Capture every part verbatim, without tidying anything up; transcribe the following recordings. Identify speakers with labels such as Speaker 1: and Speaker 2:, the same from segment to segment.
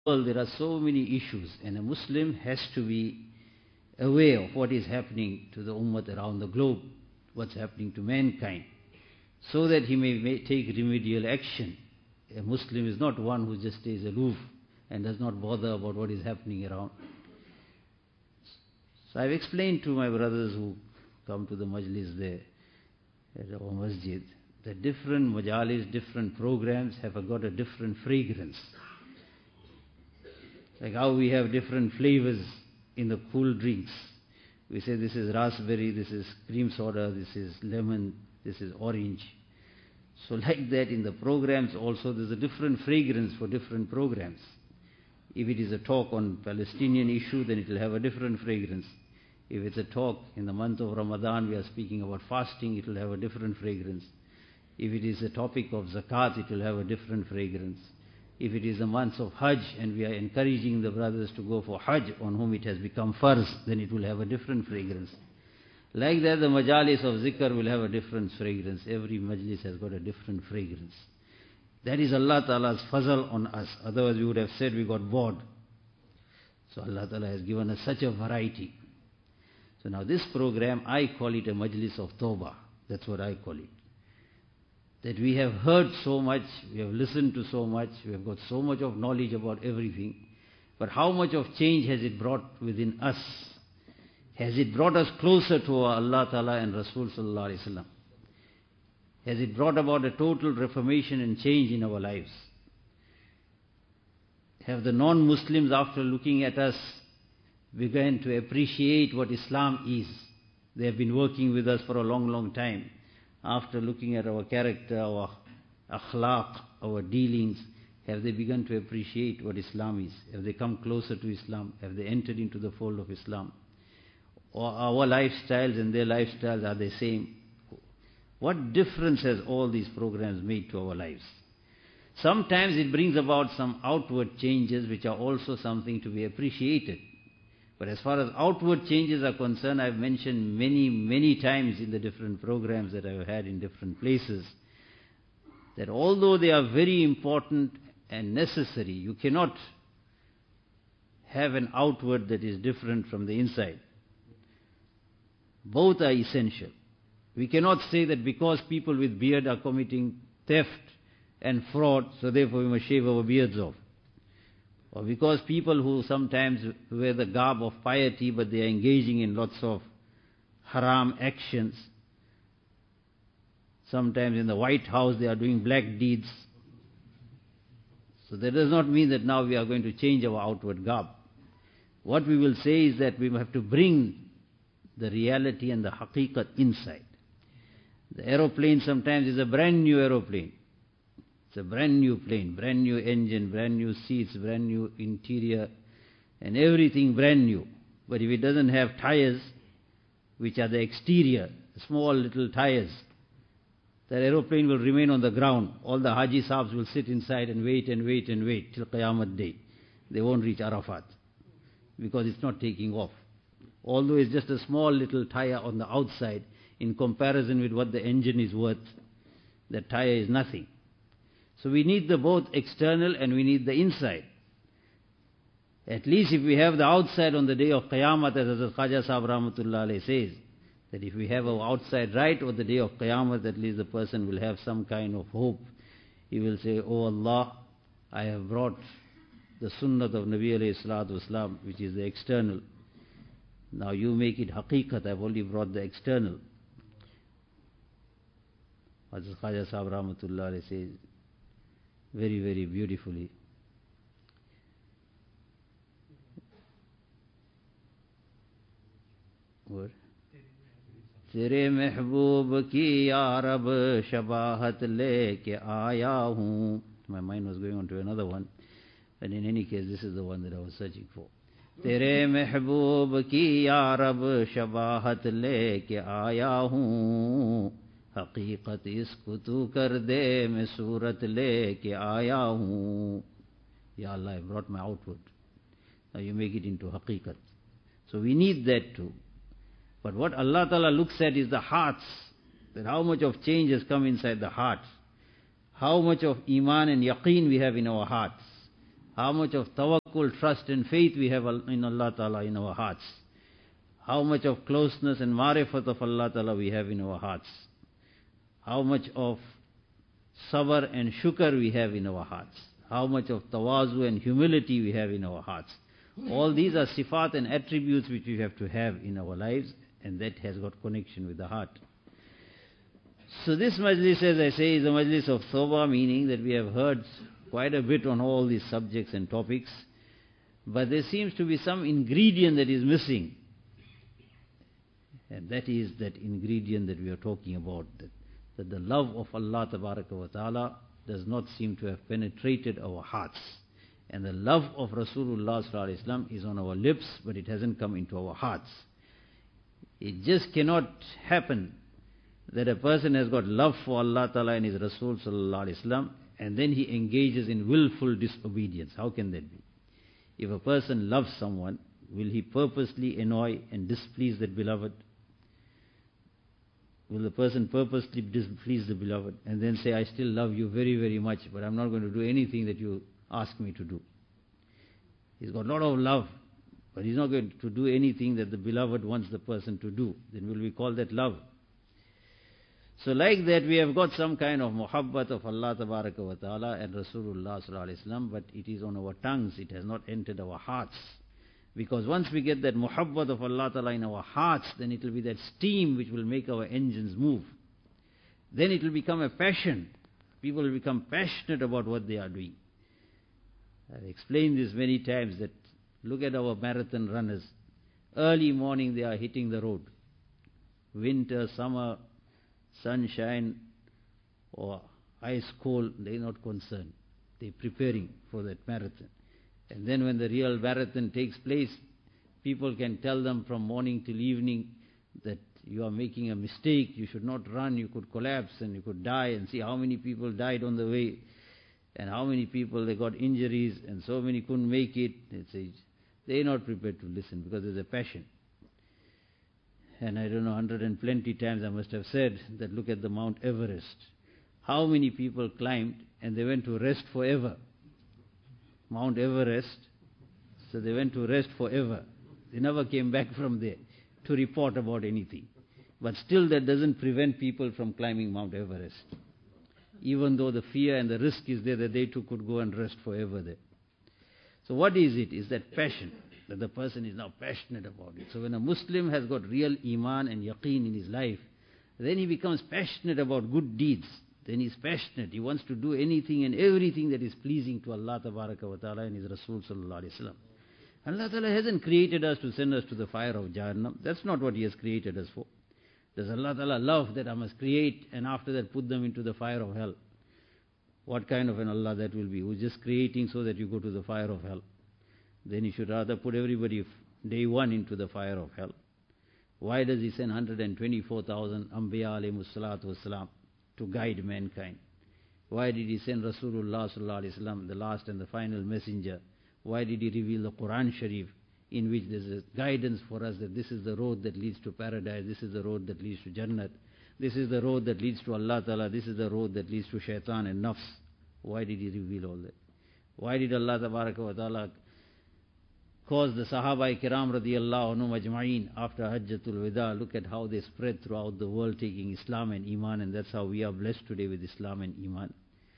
Speaker 1: world there are so many issues, and a Muslim has to be aware of what is happening to the ummah around the globe, what's happening to mankind, so that he may, may take remedial action. A Muslim is not one who just stays aloof and does not bother about what is happening around. So I've explained to my brothers who come to the majlis there at our masjid that different majalis, different programs have got a different fragrance. Like how we have different flavors in the cool drinks. We say this is raspberry, this is cream soda, this is lemon, this is orange. So like that in the programs also there's a different fragrance for different programs. If it is a talk on Palestinian issue, then it will have a different fragrance. If it's a talk in the month of Ramadan, we are speaking about fasting, it will have a different fragrance. If it is a topic of zakat, it will have a different fragrance. If it is the month of Hajj and we are encouraging the brothers to go for Hajj on whom it has become farz, then it will have a different fragrance. Like that, the majalis of zikr will have a different fragrance. Every majlis has got a different fragrance. That is Allah Ta'ala's fazal on us. Otherwise we would have said we got bored. So Allah Ta'ala has given us such a variety. So now this program, I call it a majlis of tawbah. That's what I call it. That we have heard so much, we have listened to so much, we have got so much of knowledge about everything. But how much of change has it brought within us? Has it brought us closer to our Allah Ta'ala and Rasul Sallallahu Alaihi Wasallam? Has it brought about a total reformation and change in our lives? Have the non-Muslims, after looking at us, begun to appreciate what Islam is? They have been working with us for a long, long time. After looking at our character, our akhlaq, our dealings, have they begun to appreciate what Islam is? Have they come closer to Islam? Have they entered into the fold of Islam? Or our lifestyles and their lifestyles are the same? What difference has all these programs made to our lives? Sometimes it brings about some outward changes which are also something to be appreciated. But as far as outward changes are concerned, I've mentioned many, many times in the different programs that I've had in different places, that although they are very important and necessary, you cannot have an outward that is different from the inside. Both are essential. We cannot say that because people with beard are committing theft and fraud, so therefore we must shave our beards off. Or because people who sometimes wear the garb of piety but they are engaging in lots of haram actions. Sometimes in the White House they are doing black deeds. So that does not mean that now we are going to change our outward garb. What we will say is that we have to bring the reality and the haqiqat inside. The aeroplane sometimes is a brand new aeroplane. It's a brand new plane, brand new engine, brand new seats, brand new interior, and everything brand new. But if it doesn't have tires, which are the exterior, small little tires, that aeroplane will remain on the ground. All the Haji Saabs will sit inside and wait and wait and wait till Qiyamah Day. They won't reach Arafat because it's not taking off. Although it's just a small little tire on the outside, in comparison with what the engine is worth, the tire is nothing. So we need the both external and we need the inside. At least if we have the outside on the day of Qiyamah, as Hazrat Khaja Sahib Rahmatullah Alayhi says, that if we have our outside right on the day of Qiyamah, at least the person will have some kind of hope. He will say, "Oh Allah, I have brought the sunnah of Nabi alayhi salatu wasalam, which is the external. Now you make it haqiqat, I've only brought the external." Hazrat Khaja Sahib Rahmatullah Alayhi says, very, very beautifully, what? तेरे महबूब की यारब शबाहत लेके आया हूँ. My mind was going on to another one, but in any case this is the one that I was searching for. तेरे महबूब की यारब शबाहत लेके आया हूँ, हकीकत इसको तू कर दे मैं सूरत लेके आया हूँ. Ya Allah, I brought my outward. Now you make it into haqiqat. So we need that too. But what Allah Ta'ala looks at is the hearts, that how much of change has come inside the heart, how much of iman and yaqeen we have in our hearts, How much of tawakkul, trust and faith we have in Allah Ta'ala in our hearts. How much of closeness and marifat of Allah Ta'ala we have in our hearts. How much of sabr and shukr we have in our hearts. How much of tawazu and humility we have in our hearts. All these are sifat and attributes which we have to have in our lives, and that has got connection with the heart. So this majlis, as I say, is a majlis of thoba, meaning that we have heard quite a bit on all these subjects and topics, but there seems to be some ingredient that is missing. And that is that ingredient that we are talking about, that, that the love of Allah Tabaraka wa Ta'ala does not seem to have penetrated our hearts. And the love of Rasulullah Sallallahu Alaihi Wasallam is on our lips, but it hasn't come into our hearts. It just cannot happen that a person has got love for Allah Ta'ala and His Rasul Sallallahu Alaihi Wasallam, and then he engages in willful disobedience. How can that be? If a person loves someone, will he purposely annoy and displease that beloved? Will the person purposely displease the beloved and then say, I still love you very, very much, but I'm not going to do anything that you ask me to do? He's got a lot of love, but he's not going to do anything that the beloved wants the person to do. Then will we call that love? So like that, we have got some kind of muhabbat of Allah Tabaraka wa Ta'ala and Rasulullah Sallallahu Alaihi Wasallam, but it is on our tongues, it has not entered our hearts. Because once we get that muhabbat of Allah Ta'ala in our hearts, then it will be that steam which will make our engines move. Then it will become a passion. People will become passionate about what they are doing. I've explained this many times, that look at our marathon runners. Early morning they are hitting the road. Winter, summer, sunshine or ice cold, they are not concerned. They are preparing for that marathon. And then when the real marathon takes place, people can tell them from morning till evening that you are making a mistake, you should not run, you could collapse and you could die, and see how many people died on the way, and how many people they got injuries, and so many couldn't make it. They are not prepared to listen because there's a passion. And I don't know, hundred and plenty times I must have said that look at the Mount Everest. How many people climbed and they went to rest forever? Mount Everest, so they went to rest forever. They never came back from there to report about anything. But still that doesn't prevent people from climbing Mount Everest. Even though the fear and the risk is there that they too could go and rest forever there. So what is it? Is that passion, that the person is now passionate about it. So when a Muslim has got real iman and yaqeen in his life, then he becomes passionate about good deeds. Then he's passionate. He wants to do anything and everything that is pleasing to Allah Tabaraka wa Ta'ala and His Rasul Sallallahu Alaihi Wasallam. Allah Ta'ala hasn't created us to send us to the fire of Jahannam. That's not what He has created us for. Does Allah Ta'ala love that I must create and after that put them into the fire of hell? What kind of an Allah that will be? Who's just creating so that you go to the fire of hell? Then He should rather put everybody day one into the fire of hell. Why does He send one hundred twenty-four thousand Anbiya alayhimus salatu wassalam to guide mankind? Why did He send Rasulullah Sallallahu Alaihi Wasallam, the last and the final messenger? Why did He reveal the Quran Sharif, in which there is a guidance for us that this is the road that leads to paradise, this is the road that leads to Jannat, this is the road that leads to Allah Ta'ala, this is the road that leads to shaitan and nafs? Why did He reveal all that? Why did Allah Tabaraka wa Ta'ala cause the Sahaba Kiram radiyallahu anhum ajma'een after Hajjatul Wida? Look at how they spread throughout the world taking Islam and Iman, and that's how we are blessed today with Islam and Iman.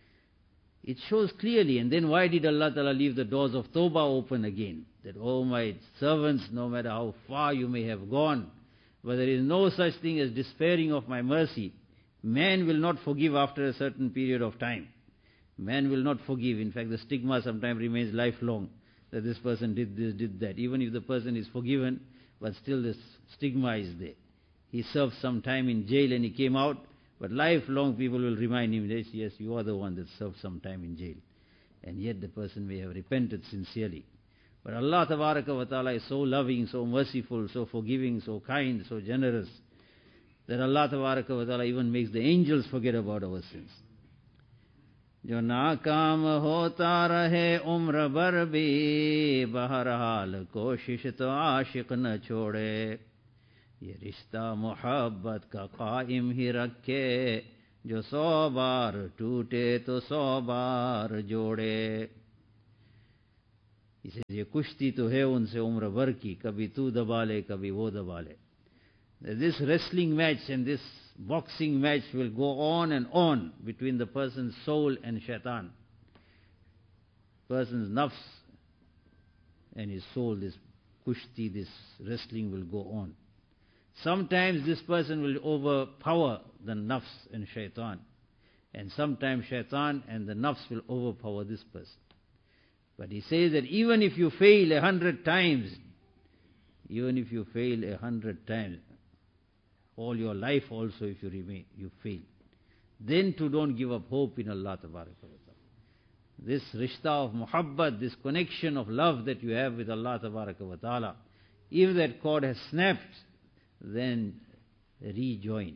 Speaker 1: It shows clearly. And then why did Allah Ta'ala leave the doors of Tawbah open again? That, oh my servants, no matter how far you may have gone, but there is no such thing as despairing of my mercy. Man will not forgive after a certain period of time. Man will not forgive. In fact, the stigma sometimes remains lifelong, that this person did this, did that. Even if the person is forgiven, but still this stigma is there. He served some time in jail and he came out, but lifelong people will remind him, yes, yes, you are the one that served some time in jail. And yet the person may have repented sincerely. But Allah Tabaraka wa Ta'ala is so loving, so merciful, so forgiving, so kind, so generous, that Allah Tabaraka wa Ta'ala even makes the angels forget about our sins. जो नाकाम होता रहे उम्र भर भी बहरहाल कोशिश तो आशिक न छोड़े ये रिश्ता मोहब्बत का कायम ही रखे जो सौ बार टूटे तो सौ बार जोड़े. He says, ye kushti to hai unse umra bhar ki, kabhi tu daba le, kabhi wo daba le. This wrestling match and this boxing match will go on and on between the person's soul and shaitan. Person's nafs and his soul, this kushti, this wrestling will go on. Sometimes this person will overpower the nafs and shaitan. And sometimes shaitan and the nafs will overpower this person. But he says that even if you fail a hundred times, even if you fail a hundred times, all your life also if you remain, you fail, then too don't give up hope in Allah Tabaraka wa Ta'ala. This rishta of muhabbat, this connection of love that you have with Allah Tabaraka wa Ta'ala, if that cord has snapped, then rejoin.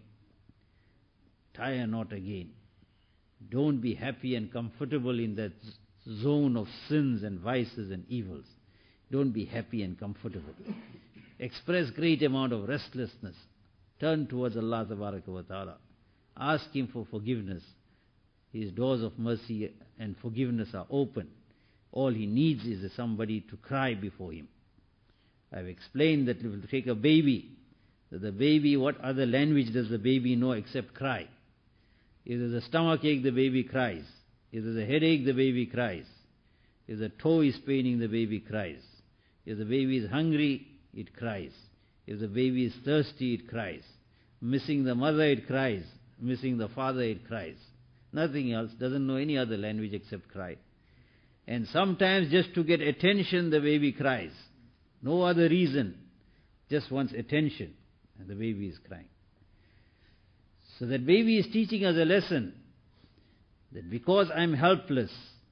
Speaker 1: Tie a knot again. Don't be happy and comfortable in that zone of sins and vices and evils. Don't be happy and comfortable. Express great amount of restlessness. Turn towards Allah Tabaraka wa Ta'ala. Ask Him for forgiveness. His doors of mercy and forgiveness are open. All He needs is somebody to cry before Him. I've explained that if you take a baby, that the baby, what other language does the baby know except cry? If there's a stomach ache, the baby cries. If there's a headache, the baby cries. If the toe is paining, the baby cries. If the baby is hungry, it cries. If the baby is thirsty, it cries. Missing the mother, it cries. Missing the father, it cries. Nothing else, doesn't know any other language except cry. And sometimes just to get attention, the baby cries. No other reason, just wants attention. And the baby is crying. So that baby is teaching us a lesson, that because I'm helpless,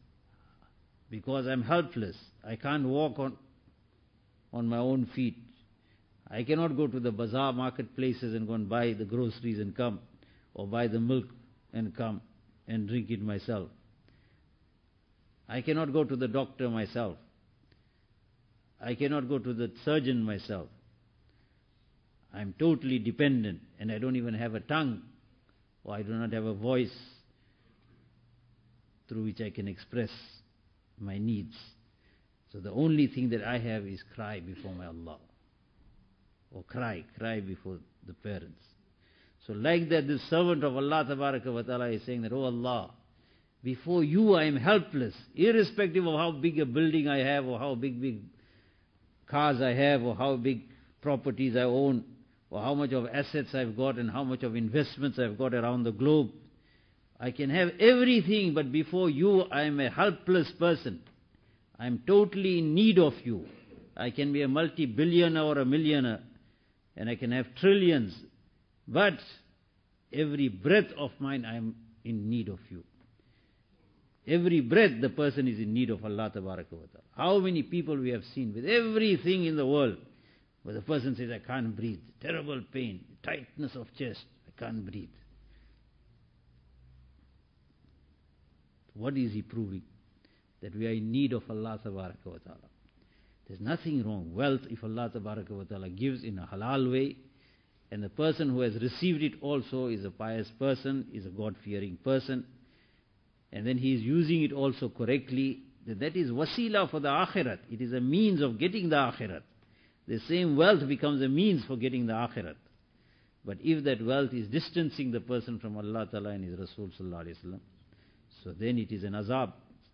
Speaker 1: because I'm helpless, I can't walk on, on my own feet. I cannot go to the bazaar marketplaces and go and buy the groceries and come, or buy the milk and come and drink it myself. I cannot go to the doctor myself. I cannot go to the surgeon myself. I'm totally dependent, and I don't even have a tongue, or I do not have a voice through which I can express my needs. So the only thing that I have is cry before my Allah. Or cry, cry before the parents. So like that, this servant of Allah Tabaraka wa Ta'ala is saying that, oh Allah, before you I am helpless, irrespective of how big a building I have, or how big, big cars I have, or how big properties I own, or how much of assets I've got, and how much of investments I've got around the globe. I can have everything, but before you I am a helpless person. I am totally in need of you. I can be a multi-billionaire or a millionaire, and I can have trillions, but every breath of mine I am in need of you. Every breath the person is in need of Allah Tabaraka wa Ta'ala. How many people we have seen with everything in the world, where the person says, I can't breathe, terrible pain, tightness of chest, I can't breathe. What is he proving? That we are in need of Allah Tabaraka wa Ta'ala. There's nothing wrong. Wealth, if Allah Tabaraka wa Ta'ala gives in a halal way, and the person who has received it also is a pious person, is a God-fearing person, and then he is using it also correctly, then that is wasila for the akhirat. It is a means of getting the akhirat. The same wealth becomes a means for getting the akhirat. But if that wealth is distancing the person from Allah Ta'ala and His Rasul Sallallahu Alaihi Wasallam, so then it is an azab.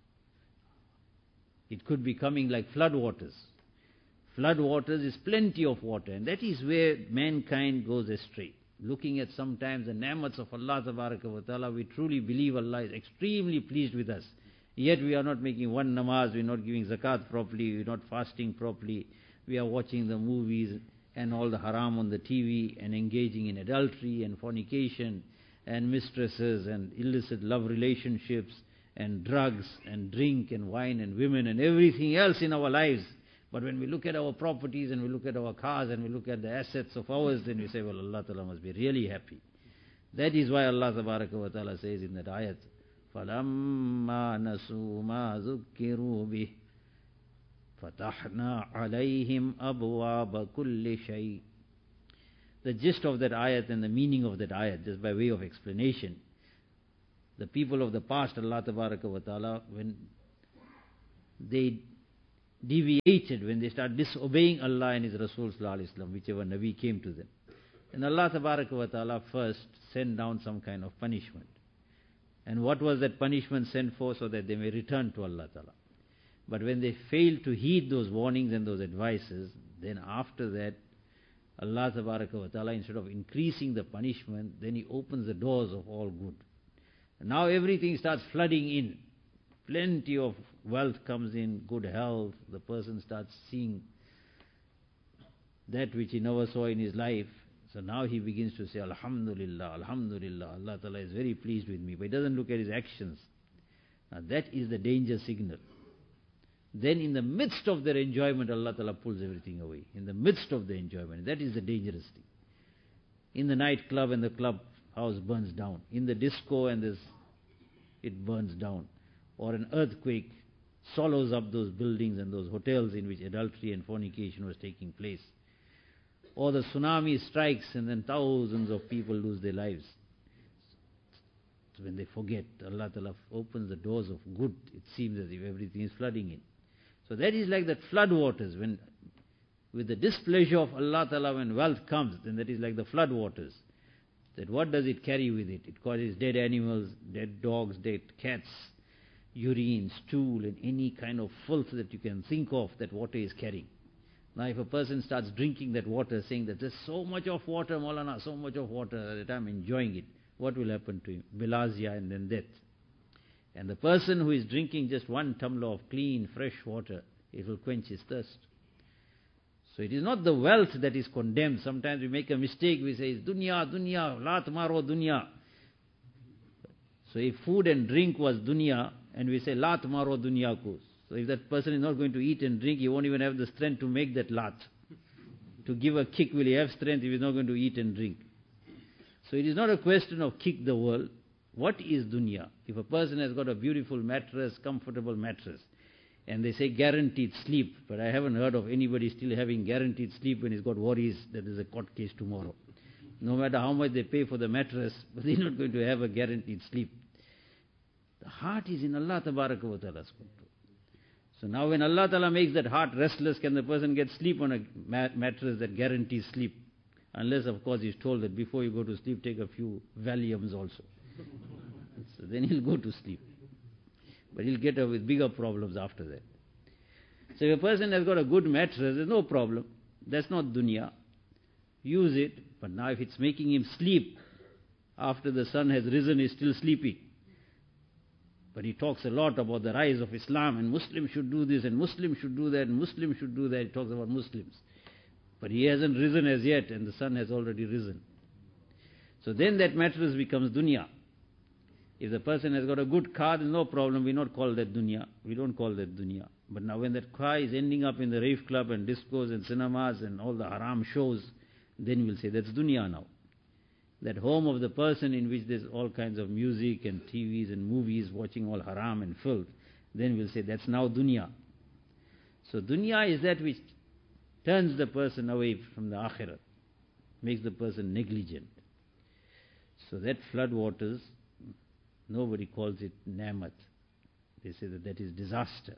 Speaker 1: It could be coming like flood waters. Flood waters is plenty of water, and that is where mankind goes astray. Looking at sometimes the ni'mats of Allah Tabaraka wa Ta'ala, we truly believe Allah is extremely pleased with us. Yet we are not making one namaz, we are not giving zakat properly, we are not fasting properly, we are watching the movies and all the haram on the T V, and engaging in adultery and fornication and mistresses and illicit love relationships and drugs and drink and wine and women and everything else in our lives. But when we look at our properties and we look at our cars and we look at the assets of ours, then we say, well, Allah Ta'ala must be really happy. That is why Allah Tabaraka wa Ta'ala says in that ayat, فَلَمَّا نَسُوا مَا ذُكِّرُوا بِهِ فَتَحْنَا عَلَيْهِمْ أَبْوَابَ كُلِّ شَيْءٍ. The gist of that ayat and the meaning of that ayat, just by way of explanation, the people of the past, Allah Tabaraka wa Ta'ala, when they deviated, when they start disobeying Allah and His Rasul sallallahu alaihi wasallam, whichever Nabi came to them, and Allah tabaraka wa ta'ala first sent down some kind of punishment. And what was that punishment sent for? So that they may return to Allah ta'ala. But when they failed to heed those warnings and those advices, then after that, Allah tabaraka wa ta'ala, instead of increasing the punishment, then He opens the doors of all good. And now everything starts flooding in. Plenty of wealth comes in, good health, the person starts seeing that which he never saw in his life. So now he begins to say, Alhamdulillah, Alhamdulillah, Allah Ta'ala is very pleased with me. But he doesn't look at his actions. Now that is the danger signal. Then in the midst of their enjoyment, Allah Ta'ala pulls everything away. In the midst of the enjoyment, that is the dangerous thing. In the nightclub and the club house burns down. In the disco and this, it burns down. Or an earthquake swallows up those buildings and those hotels in which adultery and fornication was taking place. Or the tsunami strikes and then thousands of people lose their lives. So when they forget, Allah Ta'ala opens the doors of good. It seems as if everything is flooding in. So that is like that flood waters. When, with the displeasure of Allah Ta'ala, when wealth comes, then that is like the flood waters. That what does it carry with it? It carries dead animals, dead dogs, dead cats, urine, stool, and any kind of filth that you can think of that water is carrying. Now if a person starts drinking that water, saying that there's so much of water, Maulana, so much of water, that I'm enjoying it, what will happen to him? Bilazia and then death. And the person who is drinking just one tumbler of clean, fresh water, it will quench his thirst. So it is not the wealth that is condemned. Sometimes we make a mistake, we say, dunya, dunya, lat maro dunya. So if food and drink was dunya, and we say, lat maro dunya ko. So if that person is not going to eat and drink, he won't even have the strength to make that lat. To give a kick, will he have strength if he's not going to eat and drink? So it is not a question of kick the world. What is dunya? If a person has got a beautiful mattress, comfortable mattress, and they say guaranteed sleep, but I haven't heard of anybody still having guaranteed sleep when he's got worries that there's a court case tomorrow. No matter how much they pay for the mattress, but they're not going to have a guaranteed sleep. The heart is in Allah Tabaraka wa Ta'ala's control. So now when Allah Ta'ala makes that heart restless, can the person get sleep on a mat mattress that guarantees sleep? Unless, of course, he's told that before you go to sleep, take a few Valiums also. So then he'll go to sleep. But he'll get up with bigger problems after that. So if a person has got a good mattress, there's no problem. That's not dunya. Use it. But now if it's making him sleep, after the sun has risen, he's still sleeping. But he talks a lot about the rise of Islam, and Muslims should do this, and Muslims should do that, and Muslims should do that. He talks about Muslims. But he hasn't risen as yet, and the sun has already risen. So then that mattress becomes dunya. If the person has got a good car, then no problem, we don't call that dunya. We don't call that dunya. But now when that car is ending up in the rave club and discos and cinemas and all the haram shows, then we'll say that's dunya now. That home of the person in which there's all kinds of music and T Vs and movies, watching all haram and filth, then we'll say that's now dunya. So dunya is that which turns the person away from the akhirat, makes the person negligent. So that flood waters, nobody calls it namat. They say that that is disaster.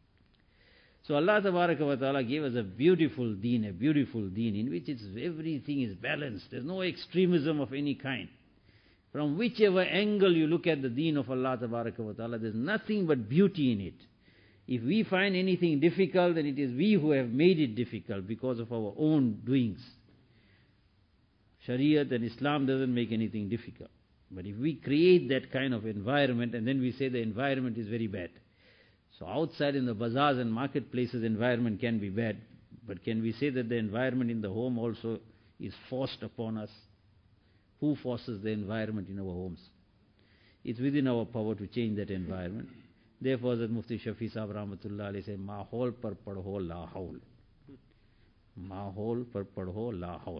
Speaker 1: So Allah Tabaraka wa Ta'ala gave us a beautiful deen, a beautiful deen in which it's, everything is balanced. There's no extremism of any kind. From whichever angle you look at the deen of Allah Tabaraka wa Ta'ala, there's nothing but beauty in it. If we find anything difficult, then it is we who have made it difficult because of our own doings. Shariat and Islam doesn't make anything difficult. But if we create that kind of environment and then we say the environment is very bad. So outside in the bazaars and marketplaces, environment can be bad. But can we say that the environment in the home also is forced upon us? Who forces the environment in our homes? It's within our power to change that environment. Therefore, Hazrat Mufti Shafi Sahib Rahmatullah alayhi say, Mahol par padho la haul. Mahol par padho la haul.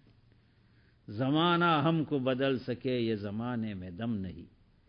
Speaker 1: Zamana humko badal sake, ye zamane mein dam nahi.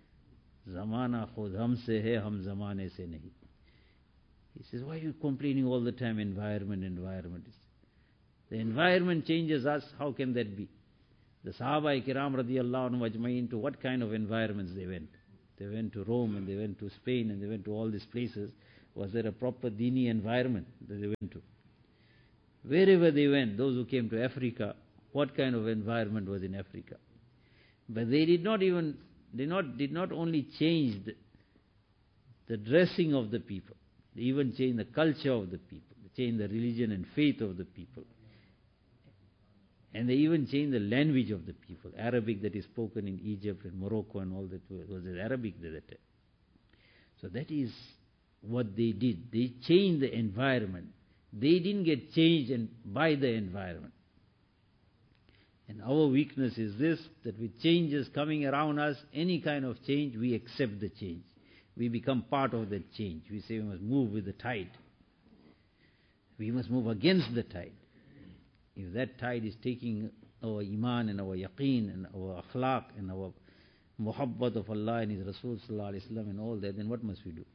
Speaker 1: Zamana khud humse hai, hum zamane se nahi. He says, why are you complaining all the time, environment, environment? The environment changes us, how can that be? The Sahaba-i-Kiram radiyallahu anhu ajma'in, to what kind of environments they went? They went to Rome and they went to Spain and they went to all these places. Was there a proper dini environment that they went to? Wherever they went, those who came to Africa, what kind of environment was in Africa? But they did not even, they not, did not only change the, the dressing of the people, they even changed the culture of the people, they changed the religion and faith of the people. And they even changed the language of the people. Arabic that is spoken in Egypt and Morocco and all that was Arabic at that time. So that is what they did. They changed the environment. They didn't get changed and by the environment. And our weakness is this, that with changes coming around us, any kind of change, we accept the change. We become part of that change. We say we must move with the tide. We must move against the tide. If that tide is taking our iman and our yaqeen and our akhlaq and our muhabbat of Allah and His Rasul sallallahu alaihi wasallam and all that, then what must we do?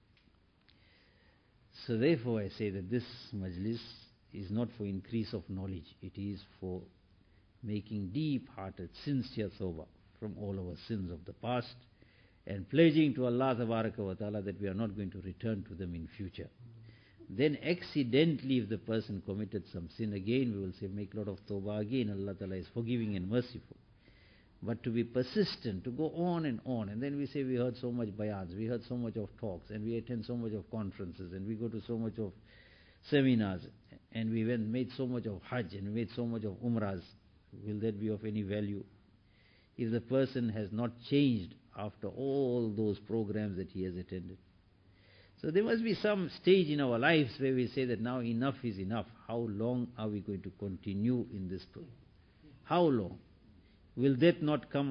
Speaker 1: So therefore I say that this majlis is not for increase of knowledge. It is for making deep-hearted, sincere tawbah from all our sins of the past and pledging to Allah tabaraka wa ta'ala that we are not going to return to them in future. Then accidentally if the person committed some sin again, we will say make a lot of tawbah again. Allah ta'ala is forgiving and merciful. But to be persistent, to go on and on, and then we say we heard so much bayans, we heard so much of talks, and we attend so much of conferences, and we go to so much of seminars, and we went made so much of hajj, and we made so much of umrahs. Will that be of any value? If the person has not changed after all those programs that he has attended. So there must be some stage in our lives where we say that now enough is enough. How long are we going to continue in this program? How long? Will that not come?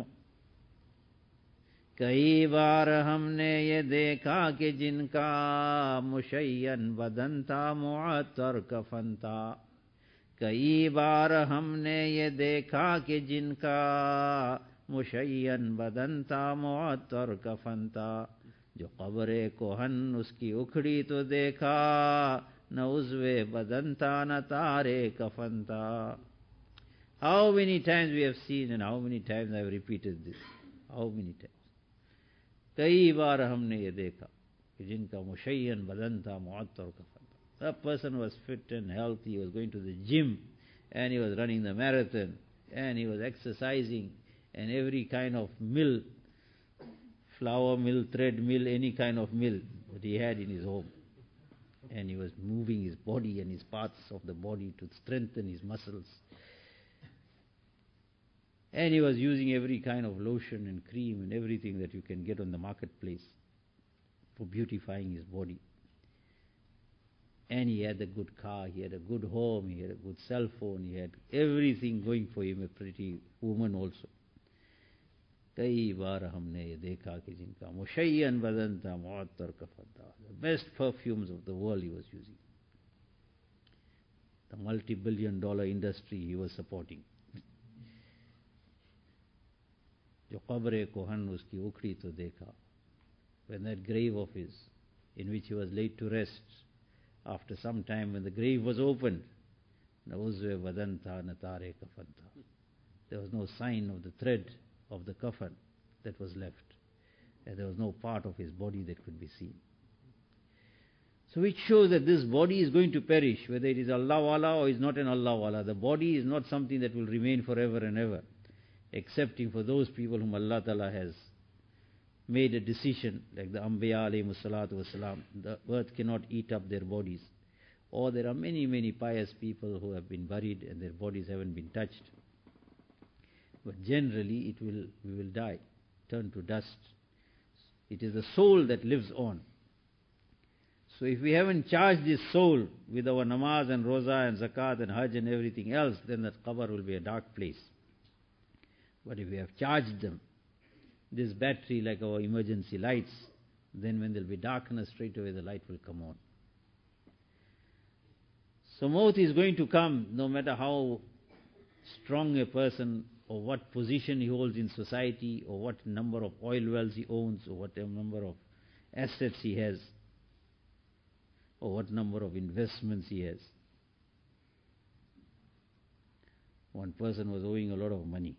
Speaker 1: कई बार हमने ये देखा कि जिनका मुशय्यन बदन था मुअत्तर कफन था कई बार हमने ये देखा कि जिनका मुशय्यन बदन था मुअत्तर कफन था जो कब्रे कोहन उसकी उखड़ी तो देखा न उज़्वे बदन था न तारे कफन था. How many times we have seen and how many times I have repeated this? How many times? कई बार हमने ये देखा कि जिनका मुशय्यन बदन था मुअत्तर कफन था. That person was fit and healthy, he was going to the gym and he was running the marathon and he was exercising and every kind of mill, flour mill, thread mill, any kind of mill that he had in his home. And he was moving his body and his parts of the body to strengthen his muscles. And he was using every kind of lotion and cream and everything that you can get on the marketplace for beautifying his body. And he had a good car, he had a good home, he had a good cell phone, he had everything going for him, a pretty woman also. कई बार हमने ये देखा कि जिनका मुशय्यन बदन था मुअत्तर कफन था. The best perfumes of the world he was using. The multi-billion dollar industry he was supporting. जो कब्र कोहन उसकी उखड़ी तो देखा. When that grave of his, in which he was laid to rest, after some time when the grave was opened, न उज़्वे बदन था न तारे कफन था. There was no sign of the thread of the kafan that was left. And there was no part of his body that could be seen. So which shows that this body is going to perish, whether it is Allah wala or is not an Allah wala. The body is not something that will remain forever and ever, excepting for those people whom Allah Ta'ala has made a decision, like the Anbiya alayhimus salatu wasalam. The earth cannot eat up their bodies. Or there are many, many pious people who have been buried and their bodies haven't been touched. But generally it will, we will die, turn to dust. It is the soul that lives on. So if we haven't charged this soul with our namaz and roza and zakat and hajj and everything else, then that qabr will be a dark place. But if we have charged them, this battery like our emergency lights, then when there will be darkness, straight away the light will come on. So maut is going to come, no matter how strong a person or what position he holds in society or what number of oil wells he owns or what number of assets he has or what number of investments he has. One person was owing a lot of money.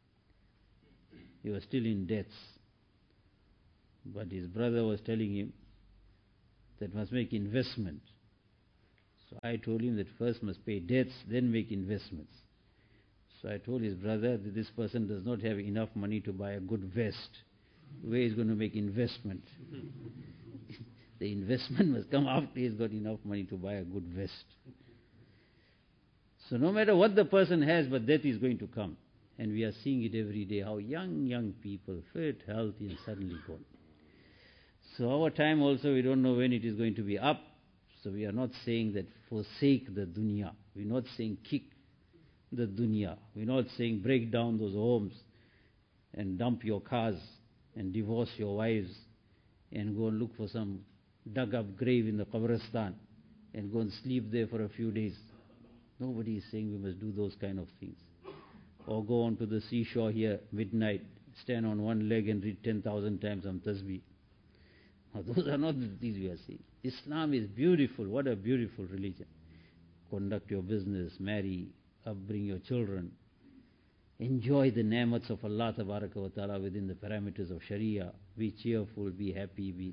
Speaker 1: He was still in debts. But his brother was telling him that must make investment. So I told him that first must pay debts, then make investments. So I told his brother that this person does not have enough money to buy a good vest. Where is going to make investment? The investment must come after he's got enough money to buy a good vest. So no matter what the person has, but death is going to come. And we are seeing it every day, how young, young people, fit, healthy, and suddenly gone. So our time also, we don't know when it is going to be up. So we are not saying that forsake the dunya. We're not saying kick the dunya. We're not saying break down those homes and dump your cars and divorce your wives and go and look for some dug up grave in the Qabristan and go and sleep there for a few days. Nobody is saying we must do those kind of things. Or go on to the seashore here, midnight, stand on one leg and read ten thousand times some tasbih. Now those are not the things we are saying. Islam is beautiful. What a beautiful religion. Conduct your business, marry, upbring your children. Enjoy the ni'mats of Allah Tabaraka wa Ta'ala within the parameters of Sharia. Be cheerful, be happy, be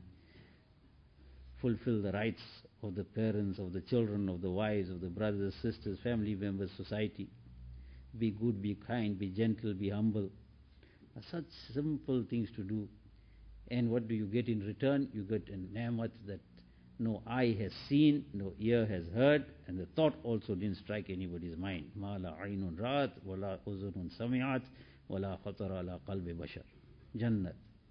Speaker 1: fulfill the rights of the parents, of the children, of the wives, of the brothers, sisters, family members, society. Be good, be kind, be gentle, be humble. Such simple things to do. And what do you get in return? You get a ni'mat that no eye has seen, no ear has heard, and the thought also didn't strike anybody's mind. Ma la aynun ra'at, wa la uzunun sami'at, wa la khatara ala qalbi bashar. Jannat.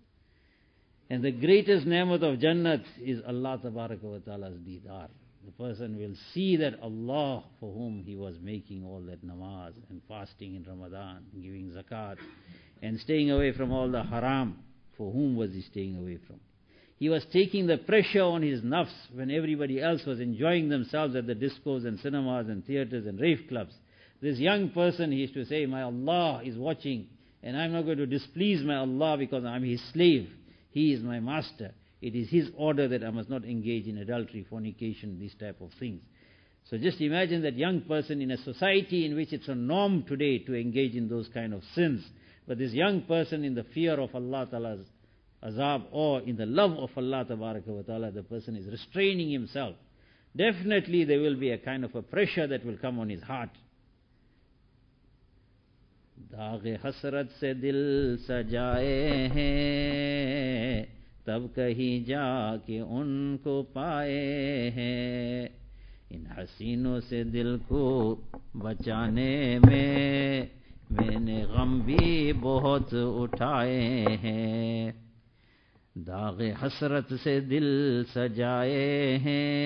Speaker 1: And the greatest ni'mat of Jannat is Allah Tabaraka wa Ta'ala's didar. The person will see that Allah for whom he was making all that namaz and fasting in Ramadan, giving zakat, and staying away from all the haram. For whom was he staying away from? He was taking the pressure on his nafs when everybody else was enjoying themselves at the discos and cinemas and theaters and rave clubs. This young person, he used to say, my Allah is watching, and I'm not going to displease my Allah because I'm his slave. He is my master. It is his order that I must not engage in adultery, fornication, these type of things. So just imagine that young person in a society in which it's a norm today to engage in those kind of sins. But this young person in the fear of Allah Ta'ala's azab or in the love of Allah Tabaraka wa Ta'ala, the person is restraining himself. Definitely there will be a kind of a pressure that will come on his heart. दाग़ हसरत से दिल सजाए हैं तब कहीं जाके उनको पाए हैं इन हसीनों से दिल को बचाने में मैंने गम भी बहुत उठाए हैं दाग़ हसरत से दिल सजाए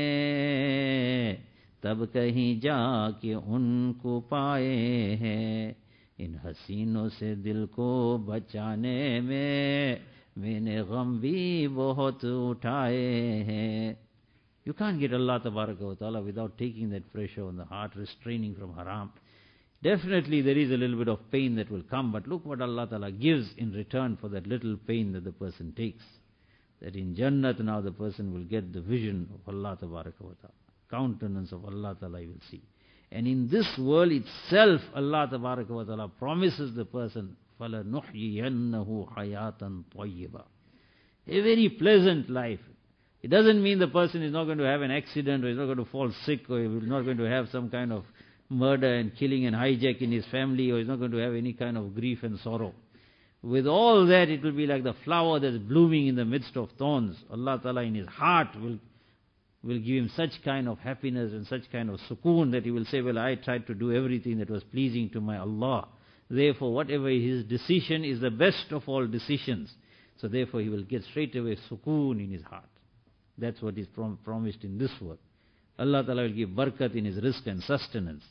Speaker 1: हैं तब कहीं जाके उनको पाए हैं इन हसीनों से दिल को बचाने में मैंने गम भी बहुत उठाए हैं. You can't get Allah Tabaraka wa Ta'ala without taking that pressure on the heart, restraining from haram. Definitely there is a little bit of pain that will come, but look what Allah Ta'ala gives in return for that little pain that the person takes. That in Jannat now the person will get the vision of Allah Tabaraka wa Ta'ala. Countenance of Allah Ta'ala you will see. And in this world itself, Allah Tabaraka wa Ta'ala promises the person, فَلَنُحْيِيَنَّهُ حَيَاةً طَيِّبًا. A very pleasant life. It doesn't mean the person is not going to have an accident, or is not going to fall sick, or is not going to have some kind of murder and killing and hijack in his family, or is not going to have any kind of grief and sorrow. With all that, it will be like the flower that's blooming in the midst of thorns. Allah Ta'ala in his heart will will give him such kind of happiness and such kind of sukoon that he will say, well, I tried to do everything that was pleasing to my Allah. Therefore, whatever his decision is the best of all decisions. So therefore, he will get straight away sukoon in his heart. That's what is prom promised in this world. Allah Ta'ala will give barakat in his rizq and sustenance.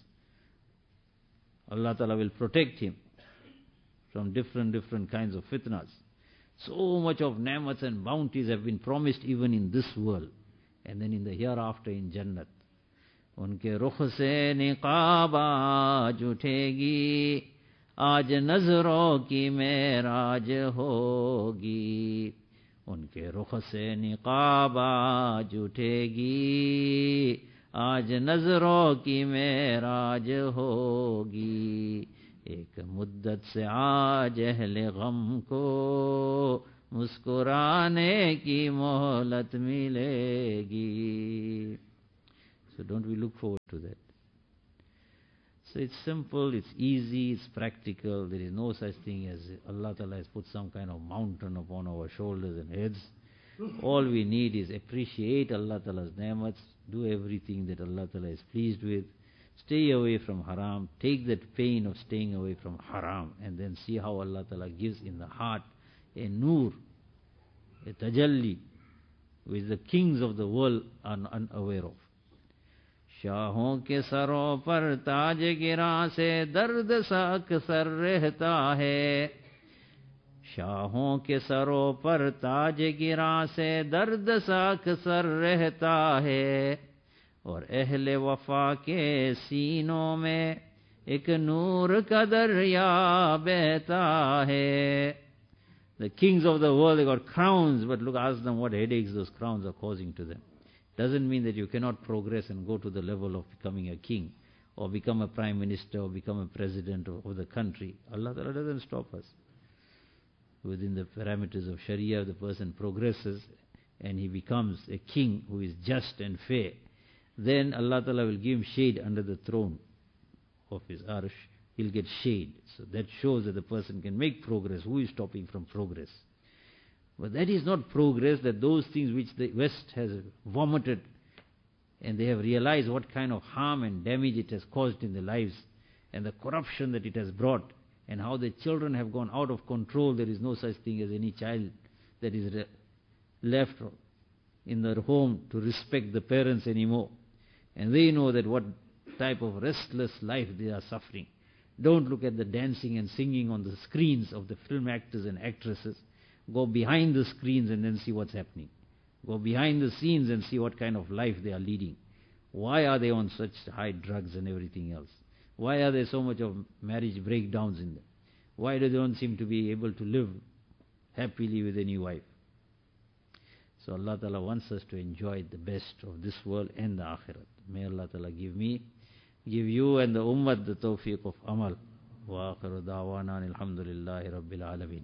Speaker 1: Allah Ta'ala will protect him from different, different kinds of fitnas. So much of ni'mats and bounties have been promised even in this world. And then in the hereafter in Jannat. Unke rukh se niqab aaj uthegi, aaj nazron ki meeraj hogi. Unke rukh se niqab aaj uthegi, aaj nazron ki meeraj hogi. Ek muddat se aaj ahle gham ko मुस्कुराने की मोहलत मिलेगी. So don't we look forward to that? So it's simple, it's easy, it's practical. There is no such thing as Allah Ta'ala has put some kind of mountain upon our shoulders and heads. All we need is appreciate Allah Ta'ala's ni'mats, do everything that Allah Ta'ala is pleased with, stay away from haram, take that pain of staying away from haram, and then see how Allah Ta'ala gives in the heart a nur, a tajalli, which the kings of the world are unaware of. शाहों के सरों पर ताज गिरा से दर्द सा अक्सर रहता है. शाहों के सरों पर ताज गिरा से दर्द सा अक्सर रहता है. और अहले वफा के सीनों में एक नूर का दरिया बहता है. The kings of the world, they got crowns, but look, ask them what headaches those crowns are causing to them. Doesn't mean that you cannot progress and go to the level of becoming a king, or become a prime minister, or become a president of, of the country. Allah Ta'ala doesn't stop us. Within the parameters of Sharia, the person progresses and he becomes a king who is just and fair. Then Allah Ta'ala will give him shade under the throne of his arsh. He'll get shade. So that shows that the person can make progress. Who is stopping from progress? But that is not progress, that those things which the West has vomited, and they have realized what kind of harm and damage it has caused in their lives, and the corruption that it has brought, and how the children have gone out of control. There is no such thing as any child that is re- left in their home to respect the parents anymore. And they know that what type of restless life they are suffering. Don't look at the dancing and singing on the screens of the film actors and actresses. Go behind the screens and then see what's happening. Go behind the scenes and see what kind of life they are leading. Why are they on such high drugs and everything else? Why are there so much of marriage breakdowns in them? Why do they don't seem to be able to live happily with any wife? So Allah Ta'ala wants us to enjoy the best of this world and the akhirat. May Allah Ta'ala give me, give you and the ummah the tawfiq of amal. Wa akhiru da'wana alhamdulillahi rabbil alameen.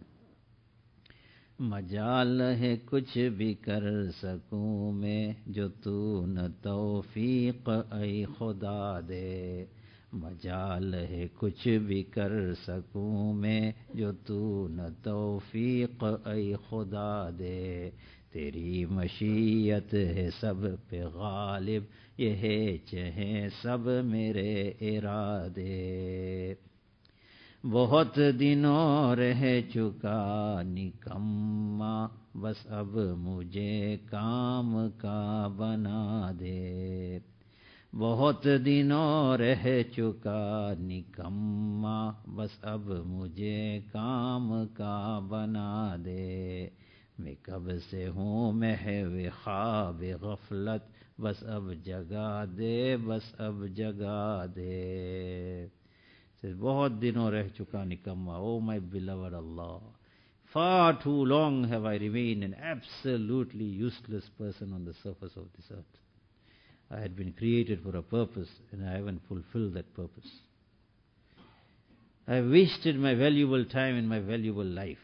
Speaker 1: मजाल है कुछ भी कर सकूं मैं जो तू न तौफीक ऐ खुदा दे. मजाल है कुछ भी कर सकूं मैं जो तू न तौफीक ऐ खुदा दे. तेरी मशीयत है सब पे गालिब, ये है चाहे सब मेरे इरादे. बहुत दिनों रह चुका निकम्मा, बस अब मुझे काम का बना दे. बहुत दिनों रह चुका निकम्मा, बस अब मुझे काम का बना दे. मैं कब से हूँ महवे ख्वाब गफलत, बस अब जगा दे, बस अब जगा दे. बहुत दिनों रह चुका निकम्मा. Oh my beloved Allah, far too long have I remained an absolutely useless person on the surface of this earth. I had been created for a purpose and I haven't fulfilled that purpose. I have wasted my valuable time and my valuable life.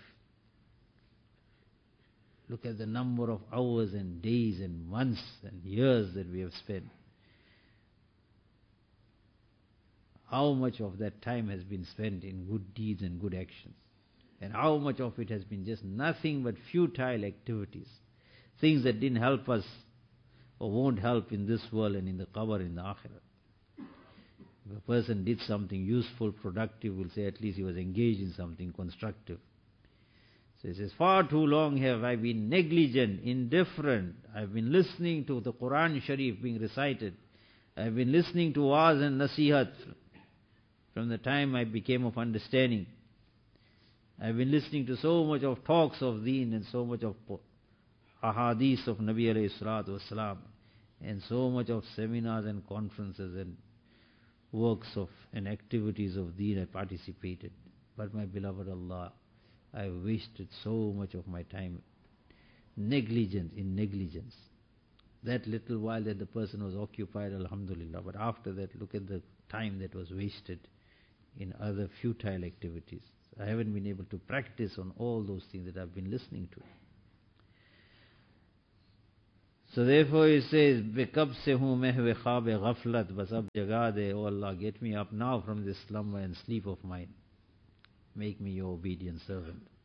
Speaker 1: Look at the number of hours and days and months and years that we have spent. How much of that time has been spent in good deeds and good actions, and how much of it has been just nothing but futile activities, things that didn't help us or won't help in this world and in the qabr, in the akhirat. If a person did something useful, productive, we'll say at least he was engaged in something constructive. So he says, far too long have I been negligent, indifferent. I've been listening to the Quran Sharif being recited. I've been listening to waz and nasihat from the time I became of understanding. I've been listening to so much of talks of deen and so much of ahadith of Nabi alayhi salatu wasalam, and so much of seminars and conferences and works of and activities of deen I participated. But my beloved Allah, I wasted so much of my time negligent in negligence. That little while that the person was occupied, alhamdulillah, but after that, look at the time that was wasted in other futile activities. I haven't been able to practice on all those things that I've been listening to. So therefore he says, Bekab se hu mehve khaabe ghaflat, bas ab jaga de, oh Allah, get me up now from this slumber and sleep of mine. Make me your obedient servant.